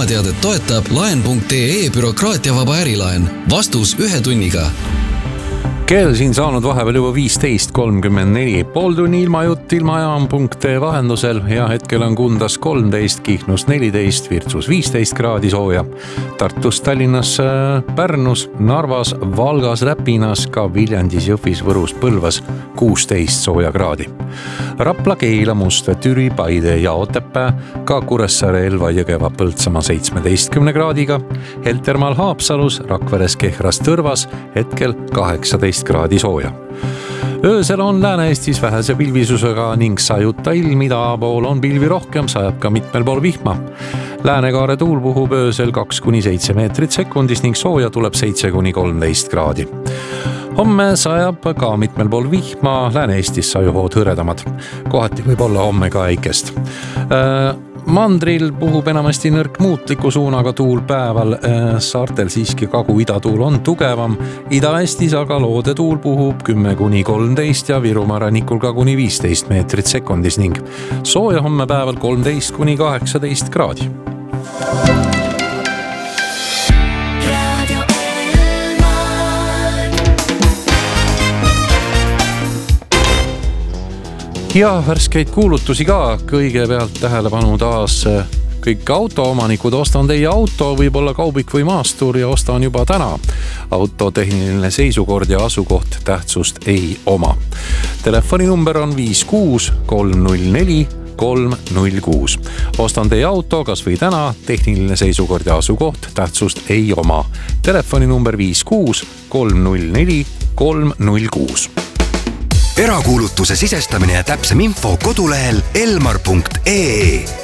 firmateadet toetab laen.ee bürokraatiavaba ärilaen. Vastus 1 tunniga. Kell siin saanud vahepeal juba 15.34. Pool tunni ilmajutt ilmajaam.ee vahendusel ja hetkel on Kundas 13, Kihnus 14, Virtsus 15 kraadi sooja. Tartus, Tallinnas, Pärnus, Narvas, Valgas, Räpinas, ka Viljandis, Jõhvis, Võrus, Põlvas 16 sooja kraadi. Rapla, Keila, Mustve, Türi, Paide ja Otepää, ka Kuressaare, Elva, Jõgeva, Põltsamaa 17 kraadiga. Heltermaal, Haapsalus, Rakveres, Kehras, Tõrvas hetkel 18 kraadi sooja. Öösel on Lääne-Eestis vähese pilvisusega ning sajuta ilm, ida pool on pilvi rohkem, sajab ka mitmel pool vihma. Läänekaare tuul puhub öösel 2-7 meetrit sekundis ning sooja tuleb 7-13 kraadi. Homme sajab ka mitmel pool vihma, Lääne-Eestis sajuhood hõredamad. Kohati võib olla homme ka äikest. Mandril puhub enamasti nõrk muutliku suunaga tuul päeval, saartel siiski kagu-ida tuul on tugevam, Ida-Eestis aga loode tuul puhub 10-13 ja Virumaa rannikul ka kuni 15 meetrit sekundis ning sooja homme päeval 13-18 kraadi. Ja värskeid kuulutusi ka, kõigepealt tähelepanu taas kõik autoomanikud, ostan teie auto, võib olla kaubik või maastur ja ostan juba täna. Auto tehniline seisukord ja asukoht tähtsust ei oma. Telefoninumber on 56 304 306. Ostan teie auto kas või täna, tehniline seisukord ja asukoht tähtsust ei oma. Telefoninumber 56 304 306. Erakuulutuse sisestamine ja täpsem info kodulehel elmar.ee.